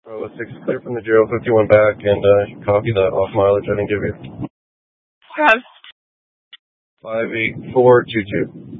Bravo 6 clear from the 051 back, and copy that off mileage I didn't give you. Crest. 58422.